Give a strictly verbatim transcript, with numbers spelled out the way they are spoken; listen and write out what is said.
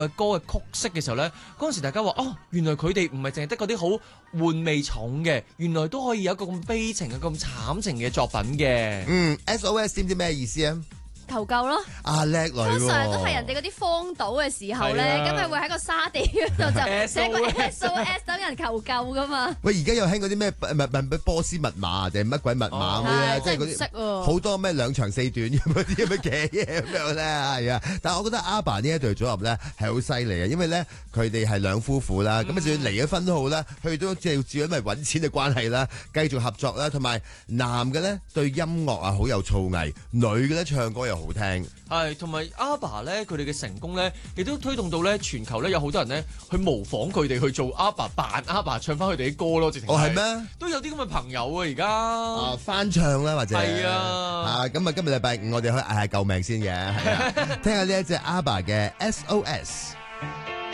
歌嘅曲式嘅時候咧，嗰陣時大家話哦，原來佢哋唔係淨係得嗰啲好玩味重嘅，原來都可以有一個咁悲情嘅、咁慘情嘅作品嘅。 嗯 ，S O S 知唔知咩意思啊？ 求救咯， 啊叻女喎！ 通常都係人哋嗰啲荒島嘅時候咧，咁咪會喺個沙地嗰度就寫個 S O S 等人求救噶嘛。 喂，而家又興嗰啲咩唔係唔係波斯密碼定係乜鬼密碼嗰啲咧？即係嗰啲好多咩兩長四短咁嗰啲咁嘅嘅嘢咁樣咧，係啊！但係我覺得阿爸呢一對組合咧係好犀利啊，因為咧佢哋係兩夫婦啦，咁啊就算離咗婚都好啦，佢哋都即係只因為揾錢嘅關係啦，繼續合作啦，同埋男嘅咧對音樂啊好有造詣，女嘅咧唱歌又好聽， 係同埋阿爸咧，佢哋嘅成功咧，亦都推動到咧全球咧有好多人咧去模仿佢哋去做阿爸扮阿爸唱翻佢哋啲歌咯，直情哦係咩？ 都有啲咁嘅朋友啊而家啊翻唱啦或者係啊啊咁啊今日禮拜五我哋可以嗌下救命先嘅，係啊，聽下呢一隻阿爸嘅 S O S。